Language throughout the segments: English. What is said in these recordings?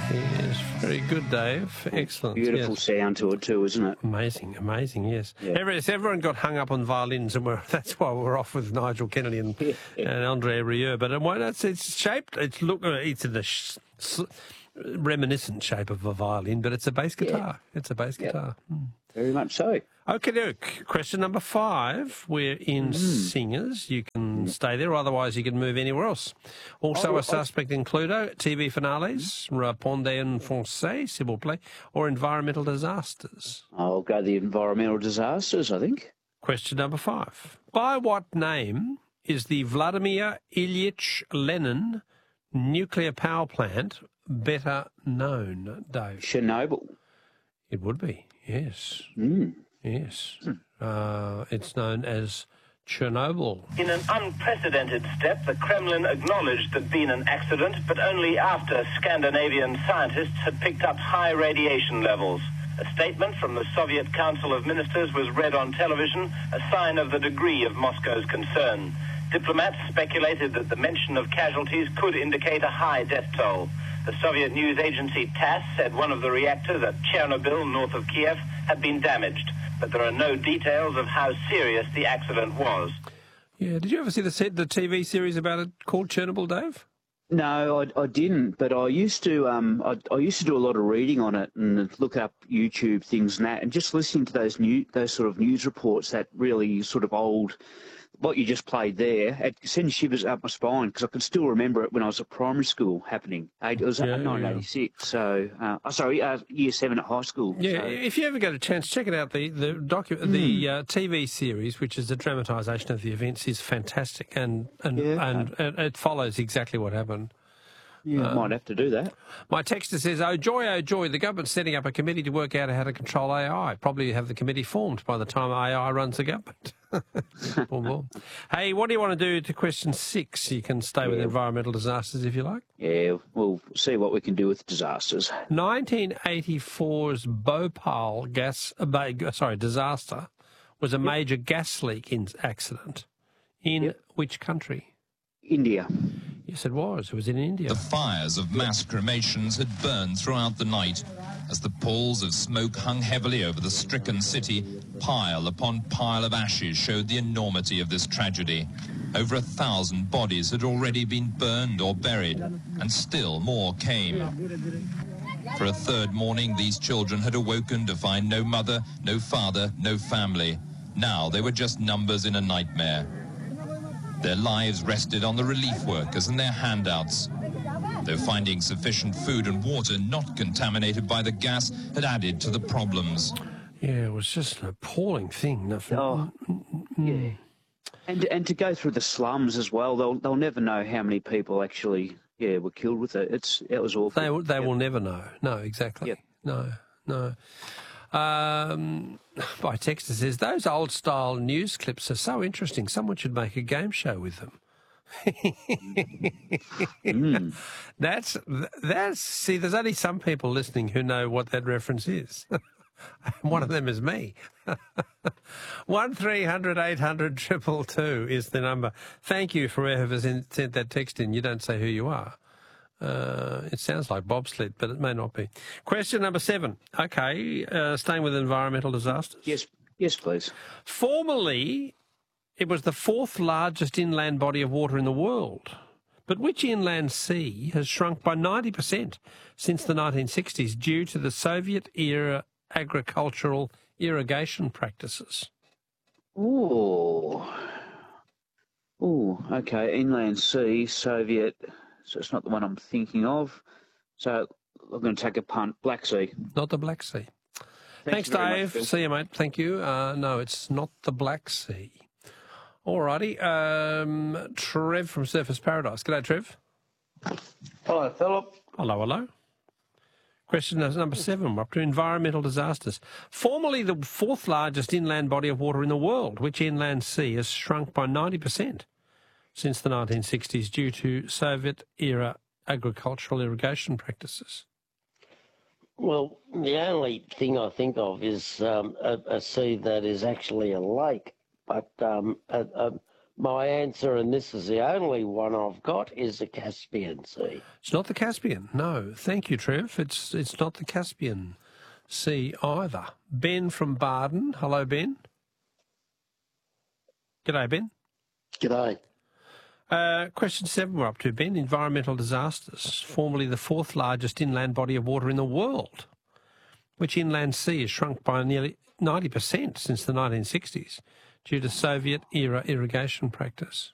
Yes, very good, Dave. Excellent. Beautiful sound to it too, isn't it? Amazing, yes. Yeah. Everyone got hung up on violins, and that's why we're off with Nigel Kennedy and Andre Rieu. But it's shaped. It's in the reminiscent shape of a violin, but it's a bass guitar. Yeah. It's a bass guitar. Very much so. Okay, Luke. Question number 5. We're in singers. You can stay there, otherwise you can move anywhere else. Also a suspect in Cluedo, TV finales, Répondez en français, s'il vous plaît, or environmental disasters. I'll go the environmental disasters, I think. Question number 5. By what name is the Vladimir Ilyich Lenin nuclear power plant better known, Dave? Chernobyl. It would be, yes. Yes. It's known as Chernobyl. In an unprecedented step, the Kremlin acknowledged there'd been an accident, but only after Scandinavian scientists had picked up high radiation levels. A statement from the Soviet Council of Ministers was read on television, a sign of the degree of Moscow's concern. Diplomats speculated that the mention of casualties could indicate a high death toll. The Soviet news agency TASS said one of the reactors at Chernobyl, north of Kiev, had been damaged, but there are no details of how serious the accident was. Yeah, did you ever see the TV series about it called Chernobyl, Dave? No, I didn't, but I used to I used to do a lot of reading on it and look up YouTube things and that, and just listening to those sort of news reports, that really sort of old, what you just played there, it sends shivers up my spine because I can still remember it when I was at primary school happening. It was 1986, so year 7 at high school. Yeah, so. If you ever get a chance, check it out. The TV series, which is a dramatisation of the events, is fantastic, and it follows exactly what happened. Yeah, might have to do that. My texter says, oh joy, the government's setting up a committee to work out how to control AI. Probably have the committee formed by the time AI runs the government. Hey, what do you want to do to question 6? You can stay with environmental disasters if you like. Yeah, we'll see what we can do with disasters. 1984's Bhopal disaster was a major gas leak accident. In which country? India. Yes, it was. It was in India. The fires of mass cremations had burned throughout the night as the palls of smoke hung heavily over the stricken city. Pile upon pile of ashes showed the enormity of this tragedy. Over 1,000 bodies had already been burned or buried, and still more came. For a third morning, these children had awoken to find no mother, no father, no family. Now they were just numbers in a nightmare. Their lives rested on the relief workers and their handouts. Though finding sufficient food and water not contaminated by the gas had added to the problems. Yeah, it was just an appalling thing. Yeah. And to go through the slums as well, they'll never know how many people actually were killed with it. It was awful. They will never know. No, exactly. Yep. No. My texter says, those old-style news clips are so interesting. Someone should make a game show with them. See, there's only some people listening who know what that reference is. One of them is me. 1300 800 222 is the number. Thank you for whoever sent that text in. You don't say who you are. It sounds like bobsled, but it may not be. Question number 7. Okay, staying with environmental disasters. Yes, please. Formerly, it was the 4th largest inland body of water in the world. But which inland sea has shrunk by 90% since the 1960s due to the Soviet-era agricultural irrigation practices? Okay, inland sea, Soviet... So it's not the one I'm thinking of. So I'm going to take a punt. Black Sea. Not the Black Sea. Thanks Dave. See you, mate. Thank you. No, it's not the Black Sea. All righty. Trev from Surfers Paradise. G'day, Trev. Hello, Philip. Hello. Question number 7. We're up to environmental disasters. Formerly the 4th largest inland body of water in the world, which inland sea has shrunk by 90%? Since the 1960s due to Soviet-era agricultural irrigation practices? Well, the only thing I think of is a sea that is actually a lake, but My answer, and this is the only one I've got, is the Caspian Sea. It's not the Caspian. No, thank you, Trev. It's not the Caspian Sea either. Ben from Baden. Hello, Ben. G'day, Ben. G'day. Question 7 we're up to, Ben. Environmental disasters. Formerly the 4th largest inland body of water in the world, which inland sea has shrunk by nearly 90% since the 1960s due to Soviet-era irrigation practice.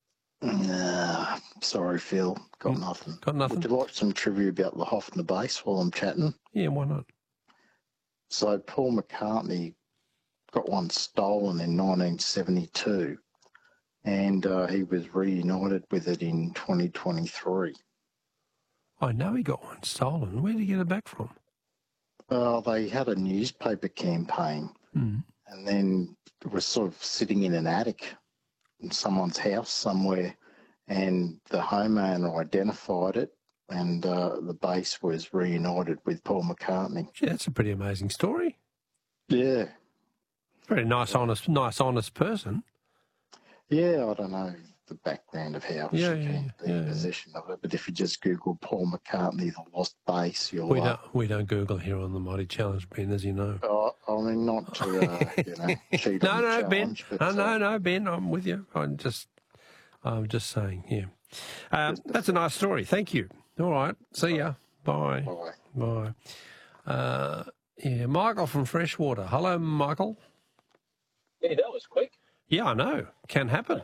Sorry, Phil. Got nothing. Got nothing? Would you like some trivia about the Hofner base while I'm chatting? Yeah, why not? So Paul McCartney got one stolen in 1972, and he was reunited with it in 2023. I know he got one stolen. Where did he get it back from? They had a newspaper campaign, and then it was sort of sitting in an attic in someone's house somewhere, and the homeowner identified it, and the base was reunited with Paul McCartney. Gee, that's a pretty amazing story. Yeah. Very nice, honest person. Yeah, I don't know the background of how she came to be in yeah. possession of it, but if you just Google Paul McCartney, the lost base, you'll... We don't Google here on the Mighty Challenge, Ben, as you know. I mean, not to, cheat on the challenge. Ben. But, No, Ben, I'm with you. I'm just saying, yeah. That's a nice story. Thank you. All right. See ya. Bye. Bye. Yeah, Michael from Freshwater. Hello, Michael. Yeah, that was quick. Yeah, I know. Can happen.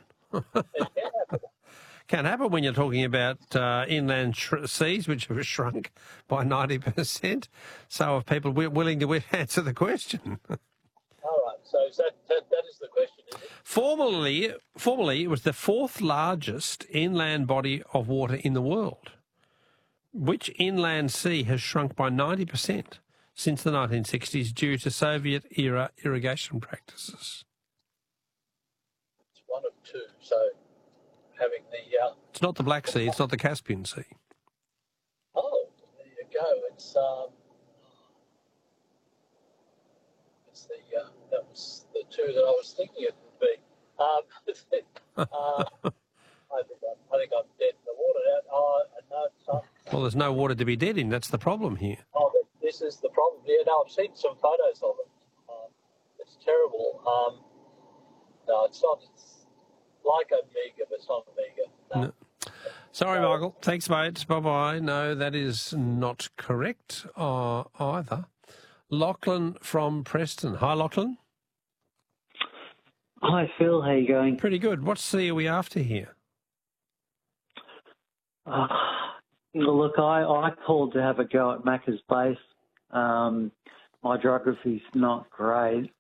Can happen when you're talking about inland seas, which have shrunk by 90%. So are people willing to answer the question? All right, so that is the question, is it? Formerly, it was the 4th largest inland body of water in the world, which inland sea has shrunk by 90% since the 1960s due to Soviet-era irrigation practices. It's one of two, so having the... It's not the Black Sea, it's not the Caspian Sea. Oh, there you go. It's that was the two that I was thinking it would be. I think I'm dead in the water now. No, it's not. Well, there's no water to be dead in, that's the problem here. Oh, this is the problem. Yeah, no, I've seen some photos of it. It's terrible. No, it's not. It's like a mega, but it's not a mega. No. Sorry, Michael. Thanks, mate. Bye-bye. No, that is not correct either. Lachlan from Preston. Hi, Lachlan. Hi, Phil. How you going? Pretty good. What sea are we after here? Look, I called to have a go at Macca's base. My geography's not great.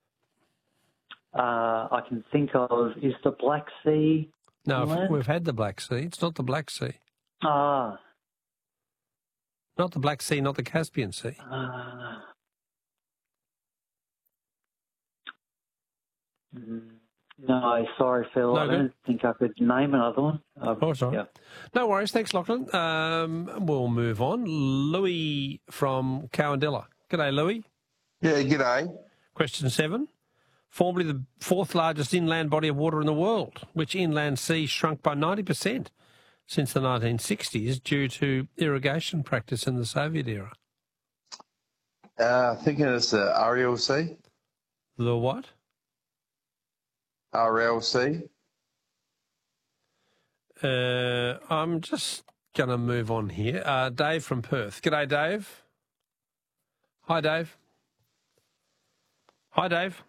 I can think of, is the Black Sea? No, we've had the Black Sea. It's not the Black Sea. Ah. Not the Black Sea, not the Caspian Sea. No, sorry, Phil. No, I don't think I could name another one. Sorry. Yeah. No worries. Thanks, Lachlan. We'll move on. Louis from Cowandilla. G'day, Louis. Yeah, g'day. Question 7. Formerly the 4th largest inland body of water in the world, which inland sea shrunk by 90% since the 1960s due to irrigation practice in the Soviet era. Thinking it's the Ariel Sea. The what? Ariel Sea. I'm just going to move on here. Dave from Perth. G'day, Dave. Hi, Dave. Hi, Dave.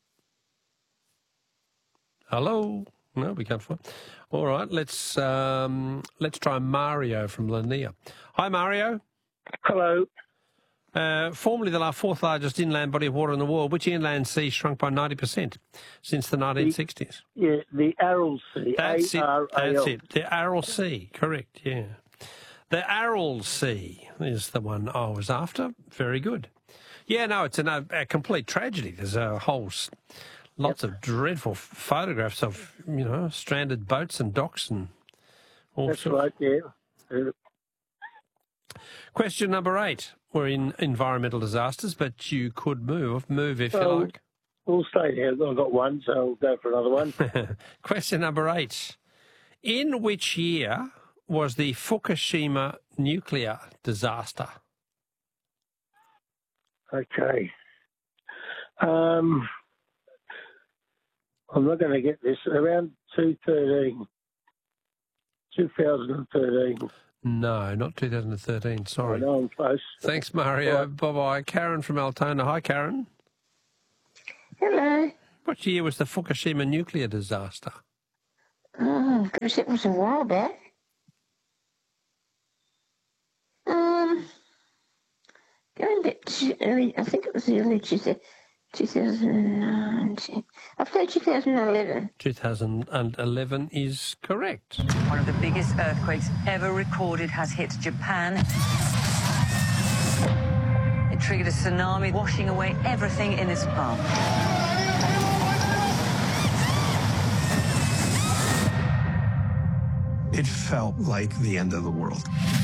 Hello. No, we can't find. All right, let's try Mario from Lanier. Hi, Mario. Hello. Formerly the 4th largest inland body of water in the world, which inland sea shrunk by 90% since the 1960s? The Aral Sea. That's A-R-A-L. it. The Aral Sea, correct, yeah. The Aral Sea is the one I was after. Very good. Yeah, no, it's a complete tragedy. There's a whole... Lots of dreadful photographs of, stranded boats and docks and all That's sorts. right, yeah. Question number 8. We're in environmental disasters, but you could move if you like. we'll stay there. I've got one, so I'll go for another one. Question number 8. In which year was the Fukushima nuclear disaster? Okay. I'm not going to get this. Around 2013. No, not 2013. Sorry. I know I'm close. Thanks, Mario. Bye-bye. Karen from Altona. Hi, Karen. Hello. What year was the Fukushima nuclear disaster? Oh, gosh, it was a while back. Going back to early, I think it was the early 2009. I've said 2011. 2011 is correct. One of the biggest earthquakes ever recorded has hit Japan. It triggered a tsunami, washing away everything in its path. It felt like the end of the world.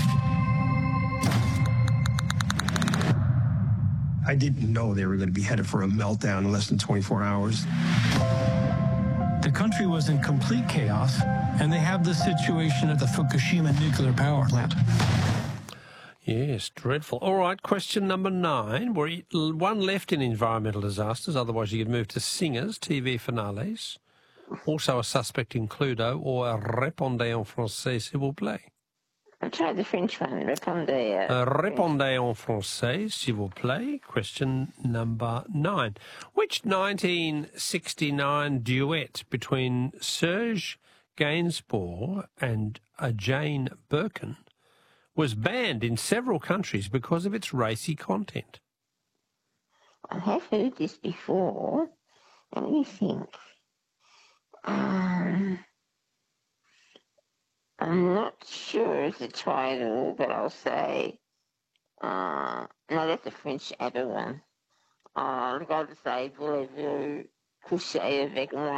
I didn't know they were going to be headed for a meltdown in less than 24 hours. The country was in complete chaos, and they have the situation at the Fukushima nuclear power plant. Yes, dreadful. All right, question number 9. We're one left in environmental disasters, otherwise you could move to singers, TV finales. Also a suspect in Cluedo, or a répondez en français, s'il vous plaît. I'll try the French one. Répondez. Répondez en français, s'il vous plaît. Question number 9. Which 1969 duet between Serge Gainsbourg and Jane Birkin was banned in several countries because of its racy content? I have heard this before. Let me think. I'm not sure of the title, but I'll say, no, that's a French ABBA one. I'll go to say, voulez-vous coucher avec moi?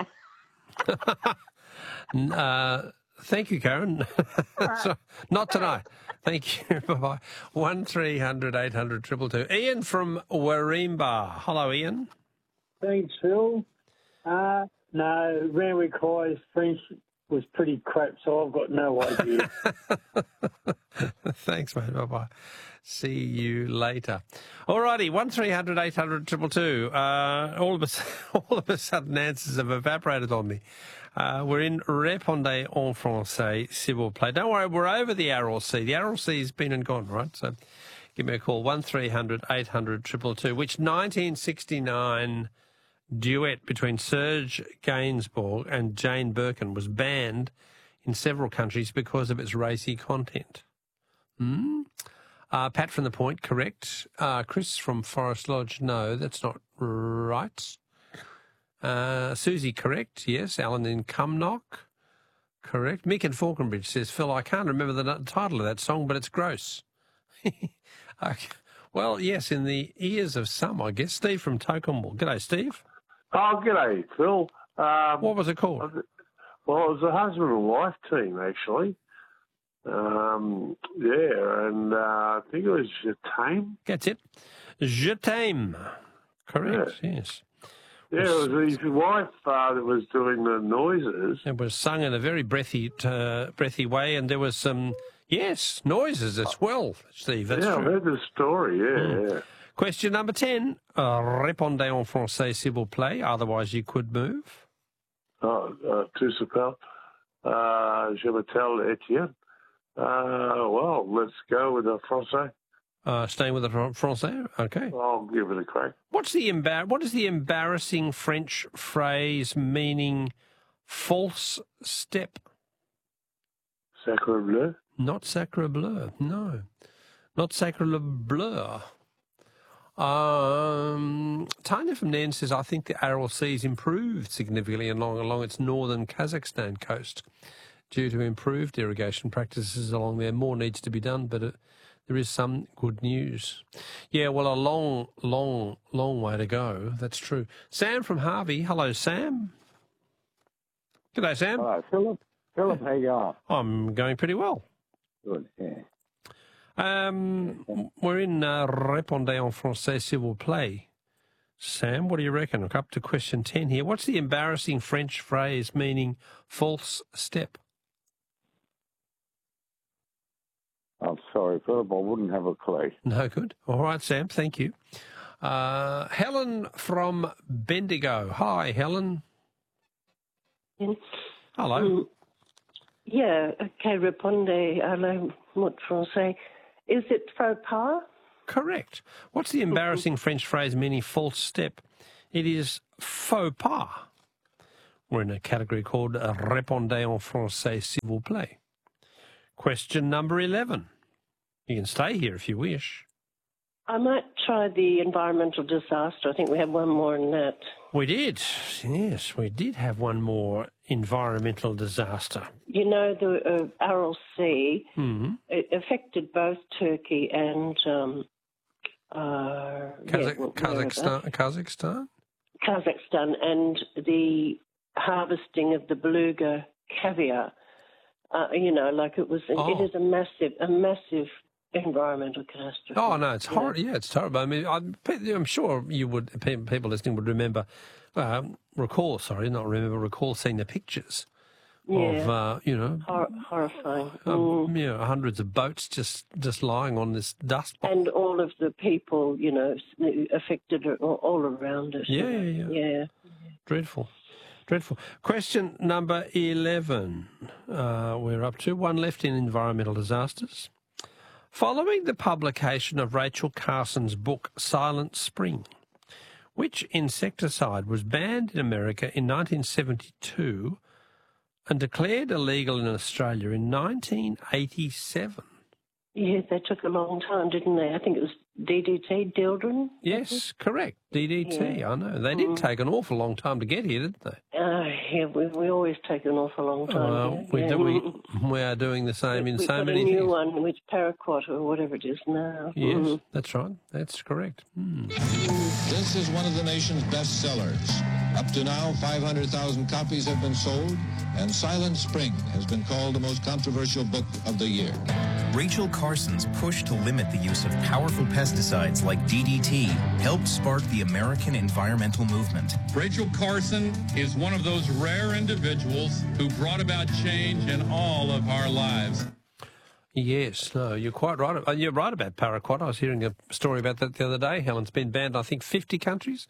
Thank you, Karen. So, not tonight. Thank you. Bye-bye. 1300 800 222. Ian from Warringah. Hello, Ian. Thanks, Phil. No, Renwick High's French was pretty crap, so I've got no idea. Thanks, mate. Bye-bye. See you later. All righty, 1300 800 222. All of a sudden, answers have evaporated on me. We're in Répondez en français, s'il vous plaît. Don't worry, we're over the Aral Sea. The Aral Sea's been and gone, right? So give me a call, 1300 800 222. Which 1969 duet between Serge Gainsbourg and Jane Birkin was banned in several countries because of its racy content? Pat from The Point, correct. Chris from Forest Lodge, no, that's not right. Susie, correct, yes. Alan in Cumnock, correct. Mick in Falconbridge says, Phil, I can't remember the title of that song, but it's gross. Okay. Well, yes, in the ears of some, I guess. Steve from Tocumwal. G'day, Steve. Oh, g'day, Phil. What was it called? Well, it was a husband and wife team, actually. And I think it was Je t'aime. That's it. Je t'aime. Correct, yes. Yeah, it was his wife that was doing the noises. It was sung in a very breathy way, and there was some, yes, noises as well, Steve. That's true. I heard the story, yeah. Question number 10. Répondez en français, s'il vous plaît. Otherwise, you could move. Tout s'appelle. Je m'appelle Etienne. Well, let's go with the français. Staying with the français? Okay. I'll give it a crack. What is the embarrassing French phrase meaning false step? Sacre bleu? Not sacre bleu, no. Not sacre bleu. Tanya from Nairn says, I think the Aral Sea's improved significantly along its northern Kazakhstan coast due to improved irrigation practices along there. More needs to be done, but there is some good news. Yeah, well, a long way to go. That's true. Sam from Harvey. Hello, Sam. G'day, Sam. Hello, Philip. Philip, how you going? I'm going pretty well. Good, yeah. We're in Répondez en français, s'il vous plaît. Sam, what do you reckon? We're up to question 10 here. What's the embarrassing French phrase meaning false step? I'm sorry, Philip, I wouldn't have a clue. No good. All right, Sam, thank you. Helen from Bendigo. Hi, Helen. Hello. Yeah, okay, répondez à la mot français. Is it faux pas? Correct. What's the embarrassing French phrase meaning false step? It is faux pas. We're in a category called Répondez en français, s'il vous plaît. Question number 11. You can stay here if you wish. I might try the environmental disaster. I think we have one more in that. We did. Yes, we did have one more environmental disaster. You know, the Aral Sea, it affected both Turkey and Kazakhstan? Kazakhstan, and the harvesting of the beluga caviar. You know, like it was. It is a massive environmental catastrophe. Oh no, it's horrible. Yeah, it's terrible. I mean, I'm sure you would. People listening would recall seeing the pictures of horrifying. Hundreds of boats just lying on this dust bowl. And all of the people, you know, affected all around us. Yeah. Dreadful. Question number 11. We're up to one left in environmental disasters. Following the publication of Rachel Carson's book Silent Spring, which insecticide was banned in America in 1972 and declared illegal in Australia in 1987. Yeah, they took a long time, didn't they? I think it was DDT, Dildren? Yes, correct. DDT, Yeah. I know. They did take an awful long time to get here, didn't they? We always take an awful long time. We are doing the same in so many things. We've got a new things. one, which paraquat or whatever it is now. Yes, that's right. That's correct. This is one of the nation's best sellers. Up to now, 500,000 copies have been sold, and Silent Spring has been called the most controversial book of the year. Rachel Carson's push to limit the use of powerful pesticides like DDT helped spark the American environmental movement. Rachel Carson is one of those rare individuals who brought about change in all of our lives. Yes, no, you're quite right. You're right about paraquat. I was hearing a story about that the other day. Helen's been banned, I think, 50 countries,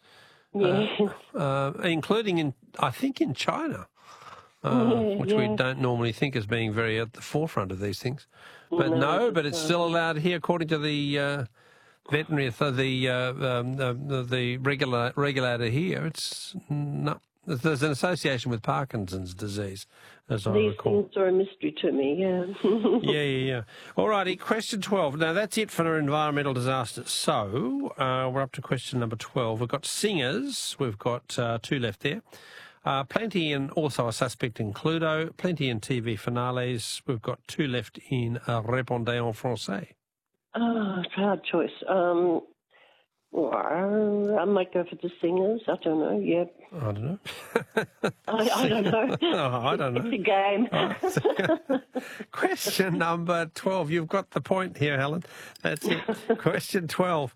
including in China, which we don't normally think as being very at the forefront of these things. But but it's still allowed here, according to the veterinary, the regulator here. It's not. There's an association with Parkinson's disease, as I recall. These things are a mystery to me, Yeah. All righty, question 12. Now, that's it for our environmental disasters. So, we're up to question number 12. We've got singers. We've got two left there. Plenty and also a suspect in Cluedo. Plenty in TV finales. We've got two left in Répondez en français. Hard choice. I might go for the singers. I don't know. Yeah. I don't know. I don't know. I don't know. It's a game. Question number 12. You've got the point here, Helen. That's it. Question 12.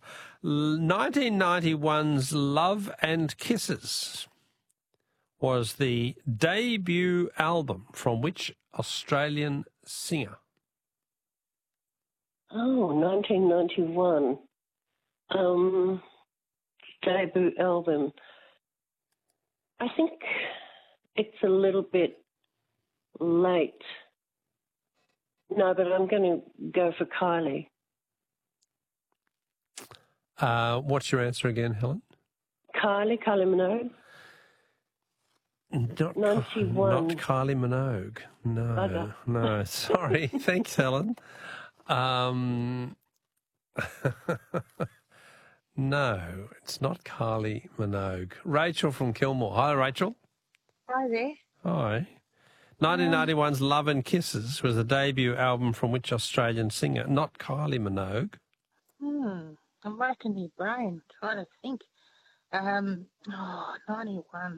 1991's Love and Kisses was the debut album from which Australian singer? 1991. Debut album. I think it's a little bit late. No, but I'm going to go for Kylie. What's your answer again, Helen? Kylie Minogue. Not 91. Not Kylie Minogue. No. Sorry. Thanks, Helen. No, it's not Kylie Minogue. Rachel from Kilmore. Hi, Rachel. Hi there. Hi. 1991's Love and Kisses was the debut album from which Australian singer, not Kylie Minogue. I'm racking my brain, trying to think. 91.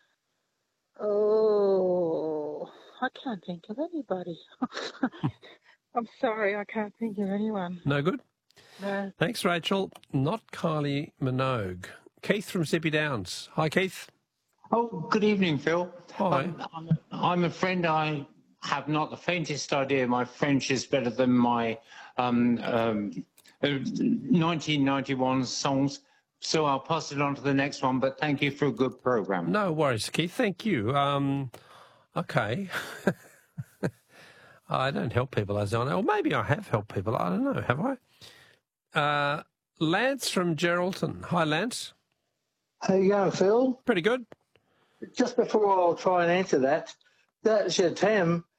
Oh, I can't think of anybody. I'm sorry, I can't think of anyone. No good? No. Thanks, Rachel. Not Kylie Minogue. Keith from Zippy Downs. Hi, Keith. Oh, good evening, Phil. Hi. I'm a friend. I have not the faintest idea. My French is better than my 1991 songs, so I'll pass it on to the next one, but thank you for a good program. No worries, Keith. Thank you. Okay. I don't help people, as I know. Or maybe I have helped people. I don't know. Have I? Lance from Geraldton. Hi, Lance. How you going, Phil? Pretty good. Just before I'll try and answer that Shatam